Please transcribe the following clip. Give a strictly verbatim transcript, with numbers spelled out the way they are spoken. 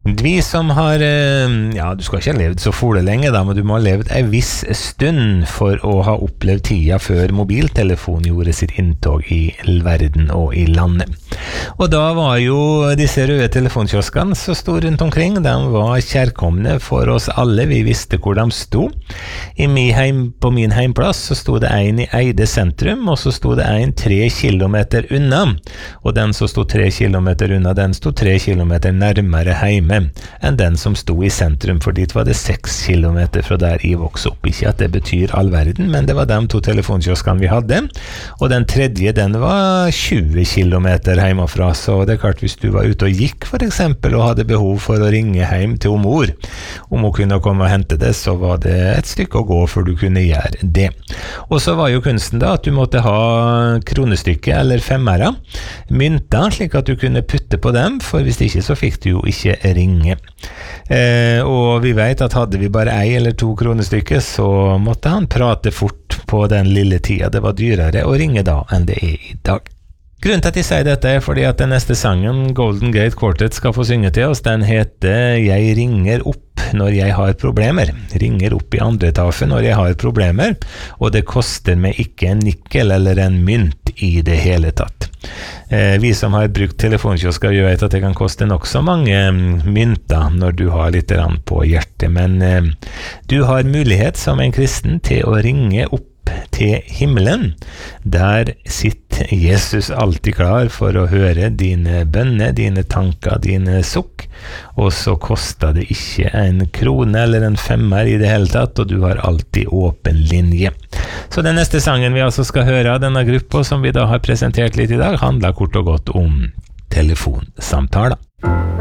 Vi som har, ja, du skal ikke ha levd så fole lenge da, men du må ha levd en viss stund for å ha opplevd tida før mobiltelefon gjorde sitt inntog i verden og i landet. Og da var jo disse røde telefonkioskene så stod rundt omkring, de var kjærkomne for oss alle, vi visste hvor de sto. I min heim, på min heimplass så stod det en i Eide sentrum, og så stod det en tre kilometer unna, og den som stod tre kilometer unna, den stod tre kilometer nærmere heime enn den som sto i sentrum, for dit var det seks kilometer fra der jeg vokste opp. Ikke at det betyr all verden, men det var de to telefonkioskene vi hadde, og den tredje, den var tjue kilometer hjemmefra, så det er klart hvis du var ute og gikk for eksempel, og hadde behov for å ringe hjem til mor, om hun kunne komme og hente det, så var det et stykke å gå før du kunne gjøre det. Og så var jo kunsten da at du måtte ha kronestykke eller femmere, mynter, slik at du kunne putte på dem, for hvis ikke så fikk du jo ikke ringe. Eh, og vi vet at hadde vi bare ei eller to kronestykker, så måtte han prate fort på den lille tida. Det var dyrere å ringe da enn det er i dag. Grunnen til at jeg sier dette er fordi at den neste sangen Golden Gate Quartet skal få synge til oss, den heter Jeg ringer opp når jeg har problemer. Ringer opp i andre etasje når jeg har problemer, og det koster meg ikke en nikkel eller en mynt i det hele tatt. Eh, vi som har brukt telefonkiosker vet at det kan koste nok så mange mynter når du har litt på hjertet, men eh, du har mulighet som en kristen til å ringe opp til himmelen. Der sitter Jesus alltid klar for å høre dine bønner, dine tanker, dine sukk, og så koster det ikke en krone eller en femmer i det hele tatt, og du har alltid åpen linje. Så den neste sangen vi altså skal høre av denne gruppa, som vi da har presentert litt i dag, handler kort og godt om telefonsamtaler.